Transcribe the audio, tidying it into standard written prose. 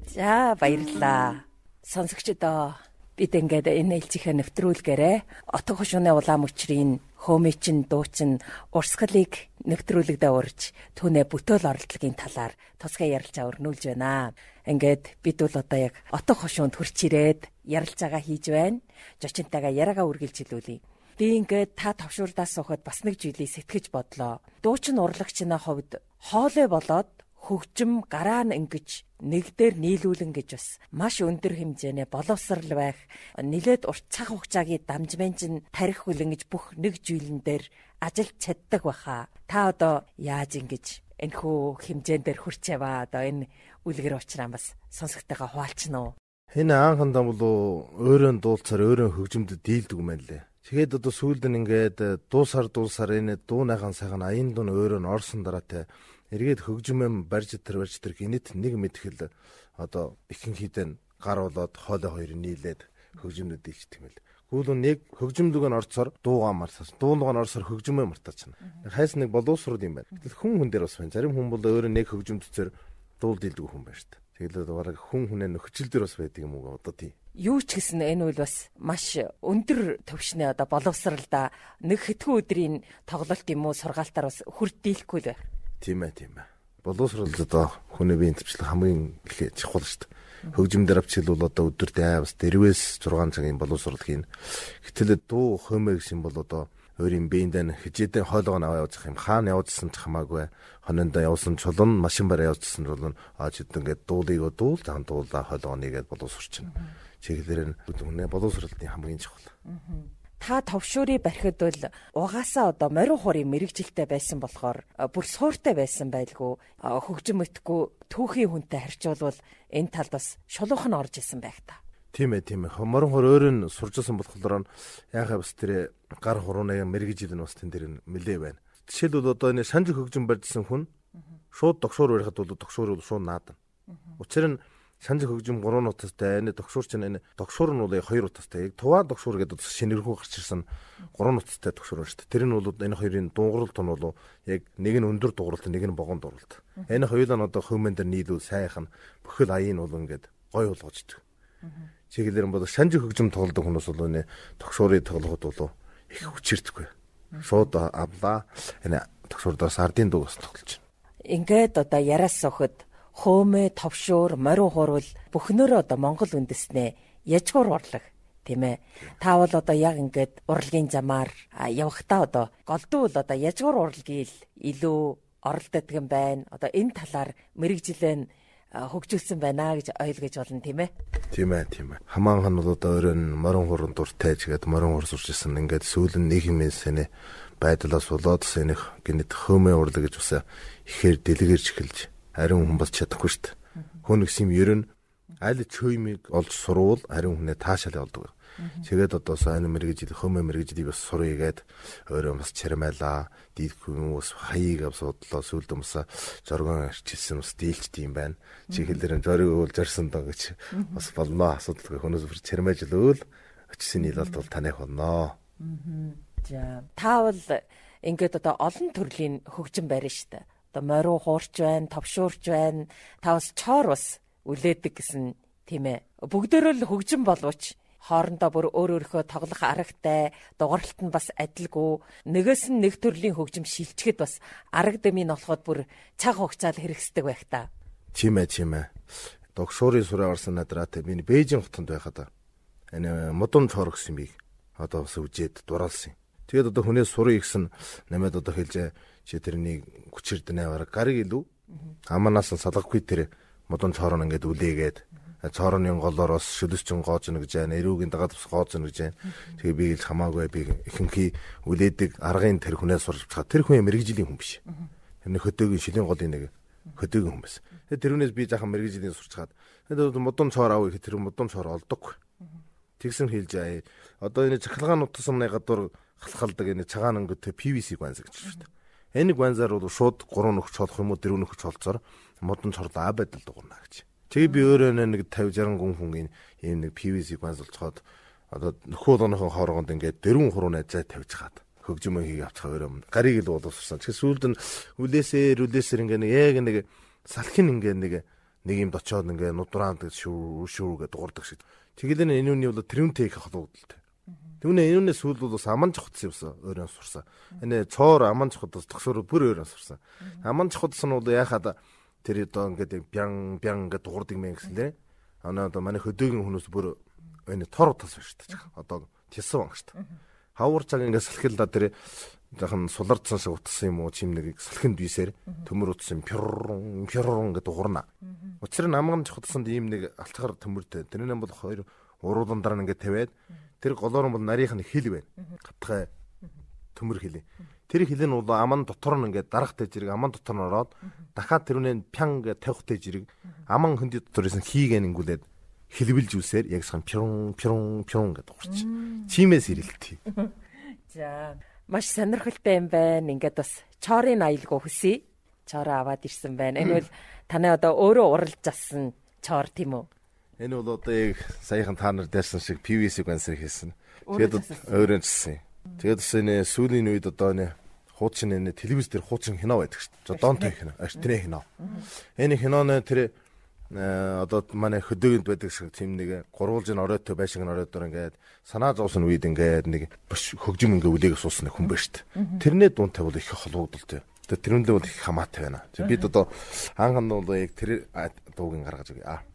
За баярлалаа. Сонсогчдоо бид ингээд энэ ээлжийнхээ нэвтрүүлгээрээ отго хошууны улаан мөчрийн хөөмичин дуучин урсгалыг нэвтрүүлэгдээ урьж түүнээ бүтээл оролдлогын талаар тусгай ярилцаа өрнүүлж байна. Ингээд бид бол одоо яг отго хошуунд хурц ирээд ярилцаагаа хийж байна. Жочинтайгаа яриагаа үргэлж хэлүүлье. Би ингээд та товшуурдаас сухад бас нэг зүйлийг сэтгэж бодлоо. Дуучин урлагчны хувьд хоолой болоод хөгжим гараа нь ингэж нэг дээр нийлүүлэн гэж бас маш өндөр хэмжээний боловсрал байх, нэлээд урт цаг хугацаагийн дамжмын тарих хүлэн гэж бүх нэг зүйлэн дээр ажиллаж чаддаг баха. Та одоо яаж ингэж энэхүү хэмжээнд дээр хүрч яваа одоо энэ үлгэр уучраа бас сонсогтойгоо хуваалцна уу? Энэ анхандаа бол өөрөө дуулцаар өөрөө хөгжимдөд дийлдэг юм байна лээ. Тэгээд одоо сүүлд нь ингээд дуусаар энэ дуунайхан сайхан аян дуун өөрөө нь орсон дараатай эргээд хөгжимэм барьж тэр гинэт нэг мэдхэл одоо ихэнхийдээ гар болоод хоолой хоёр нийлээд хөгжимнүүд дийлчдэг юм л. Гүйл нэг хөгжимдөг нь орцоор дуугаа мартаж, дуугаа нь орсоор хөгжимээ мартаж чана. Хайс нэг боловсрол юм байна. Гэтэл хүн дээр бас байна. Зарим хүн бол өөрөө нэг хөгжимдөцөр дуул дийлдэг хүн байна шүү дээ. Тэгэл бараг хүн хүнээ нөхцөл дээр бас байдаг юм уу одоо тийм. Юу ч гэсэн энэ үл бас маш өндөр төвшний одоо боловсралда нэг хэдхэн өдрийн тоглолт юм уу сургаалтаар бас хүрд дийлэхгүй л байх. Тийм ээ. Боловсрал одоо хүний биеийн төвчлэг хамгийн их чухал шүү дээ. Хөгжим дээр авч хэлбэл одоо өдөрт бас дэрвээс 6 цагийн боловсрал хийн. Гэтэл дуу хөөмэй гэсэн бол одоо өөрийн биеиндээ хижээдэн хоолойгоо аваа явуулах юм. Хаана явуулсан ч хамаагүй. Хоноондоо явуулсан чулуун машин бараа явуулсан чулуун хэд ингээд дуулыг дуул заан дуулаа хоолойгоо нэгээд боловсрч чинь. Чиглэлээр үнэ боловсралтын хамгийн чухал. Та товшуурыг барихад бол угаасаа одоо морин хуурын мэрэгжилтэй байсан болохоор бүр сууртай байсан байлгүй хөгжим өтгөө түүхийн хүнтэй харьцуулбал энэ талд бас шулуухан орж исэн байх та. Тийм ээ. Морин хуур өөр нь суржсэн болохоор яхаа бас тэр гар хуруунаа мэрэгжил нь бас тэн дээр нэлээ байна. Жишээлбэл одоо энэ санжиг хөгжим барьжсэн хүн шууд догшуур барихад бол догшуур бол шууд наадна. Учир нь санжиг хөгжим 3 нутастай, энэ догшуур чинь энэ догшуур нь бол 2 нутастай. Яг туваа догшуур гэдэг шинэрхүү гарч ирсэн 3 нутастай догшуур шүү дээ. Тэр нь бол энэ хоёрын дууралт нь бол яг нэг нь өндөр дууралт, нэг нь богоно дууралт. Энэ хоёулаа нь одоо хөвмөн дээр нийлүүл сайхан бүхэл аян нь бол ингээд гой болгоождөг. Чиглэлэр нь бол санжиг хөгжим тоглодог хүмүүс бол энэ догшуурыг тоглоход бол их хүчирдэггүй. Шууд авлаа. Энэ догшуурдаас ардын дуу бас тоглож байна. Ингээд одоо яраас сухад хөөмэ, товшуур, морин хурвал бүхнөөрөө одоо Монгол үндэснээ яжгуур урлаг тийм ээ. Та бол одоо яг ингээд урлагийн замаар явахдаа одоо голдуу бол одоо яжгуур урлагийг илүү оролддог юм байна. Одоо энэ талаар мэрэгжилэн хөгжүүлсэн байна гэж ойлгож болно тийм ээ. Тийм ээ. Хамаанхан бол одоо өөрөө морин хурын дуртай тэгээд морин хур сурч ирсэн. Ингээд сүүл нь нийгмийн сэний байдлаас болоод сэнийх гинэт хөөмэ урлаг гэж бас ихээр дэлгэрч эхэлж ариун хүн болж чадахгүй шүү дээ. Хүн гэсэн юм ер нь аль ч хөөмийг олж сурвал ариун хүнээ таашаал явуулдаг. Тэгээд одоо сайн мэрэгжил хөөмө мэрэгжилийг бас сурыгээд өөрөө бас чармайлаа. Дийлэхгүй хүмүүс хаяыг авсуудлаа сүлд юмсаа жоргон арчилсан бас дийлчт юм байна. Чихэлдэр жориг уул жарсан даа гэж бас болно. Асуудалгүй хүмүүс бүр чармайжлөөл очисын нийлэлт бол таних болно. За та бол ингээд одоо олон төрлийн хөгжим барина шүү дээ. Одоо морин хуурч байна, товшуурч байна. Та бас чоор бас үлээдэг гэсэн тийм ээ. Бүгдөө л хөгжим боловч хоорондоо бүр өөрөөрхөө тоглох аргатай, дугарлалт нь бас адилгүй. Нэгээс нь нэг төрлийн хөгжим шилжихэд бас арга дэмий нь болоход бүр цаг хугацаал хэрэгсдэг байх та. Тийм ээ. Догшуурын сураа гарсан надраатай би Бээжин хотод байхад энэ модон цоор гэсэн бийг одоо бас үжээд дураалсан. Тэгээд одоо хүнээс сурыг ихсэн намайд одоо хэлж чи тэрний хүчирдэнэ бараг гарыг илүү аманаас салгахгүй тэр модон цоор нь ингээд үлээгээд цоорны голоороос шүлэсчин гоож нэг гэж байна. Эрүүгийн дагаад бас гоож нэг гэж байна. Тэгээ би л хамаагүй би ихэнхий үлээдэг аргын тэр хүнээс сурч байгаа. Тэр хүн мэрэгжлийн хүн биш. Тэр нэг хөдөөгийн шилийн голын нэг хөдөөгийн хүн байсан. Тэгээ тэрүүнээс би жаахан мэрэгжлийн сурч чаад. Тэгээд модон цоор авъя гэх тэр модон цоор олдоггүй. Тэгсэн хэлж аа. Одоо энэ цахилгаан утасны гадуур халхалдаг энэ цагаан өнгөтэй PVC гуанз гэж байна шүү дээ. Энэ гуанзаар бол шууд 3 нөхч олох юм уу 4 нөхч олцоор модон цоорлоо а байдал дуурна гэж. Тэгээ би өөрөө нэг 50 60 хүн ийм нэг PVC гуанз олцоход одоо нөхөд онохон хооргонд ингээд дөрвөн хуруу найзаа тавьж хаад хөгжмөө хийгээ авчихаа өөрөө гарыг л боловсрсан. Тэгэхээр сүүлд нь үлээсээр ингээд яг нэг салхин ингээд нэг нэг юмд очоод ингээ нудраанд шүүгээ дуурдаг шиг. Тэгэлэн энэ үний бол тэрүүнтэй их холбогдолтой. Түүнээ энэ үнэ сүүл бол бас аман чухтсан юмсан өөрөө сурсан. Энэ цоор аман чухтас төгсөөр бүр өөрөө сурсан. Аман чухтас нь бол яхаад тэр одоо ингээд бян ингээд дуурдаг мэн гэсэн лээ. Одоо манай хөдөөгийн хүмүүс бүр энэ тор тас байна шүү дээ. Одоо тясан байна шүү дээ. Хавар цаг ингээд салхилда тэр захан сулардсан шиг утсан юм уу чим нэг салхинд бисээр төмөр утсан пёррон ингээд дуурна. Учир нь аман чухтасанд ийм нэг алцгаар төмөртэй. Тэр нь бол хоёр уруулан дараа ингээд тавиад тэр голоор нь бол нарийнх нь хил байна. Гатгай төмөр хилээ. Тэр хил нь бол аман дотор нь ингээд дарахтай зэрэг аман дотор нь ороод дахиад тэрүүнээ пян гэж тавихтай зэрэг аман хөндөй дотор исэн хийгэн ингүүлээд хилбэлж үсээр яг сан пёрон гэдэг урч. Чимээс ирэлтий. За маш сонирхолтой юм байна. Ингээд бас чорын аялгаа хөсөе. Чороо аваад ирсэн байна. Энэ бол таны одоо өөрөө уралж авсан чор тийм үү? Энэ бол одоо яг саяхан та нар дээрсэн шиг PVC гансэр хийсэн. Тэгээд өөрөө чсэн. Тэгээд бас энэ сүүлийн үед одоо энэ хуучин энэ телевиз дээр хуучин кино байдаг шүү дээ. Донтой кино, Артинэ кино. Энэ киноны тэр одоо манай хөдөөнд байдаг шиг тийм нэг гурвуулжин оройтой байшин оройдоор ингээд санаа зовсон үед ингээд нэг хөгжим ингээ үлээгээс суусан хүн байна шүү дээ. Тэрний дуунтай бол их холбогдолтой. Тэрнээ бол их хамаатай байна. Бид одоо анхан бол яг тэр дуугийн гаргаж өгье.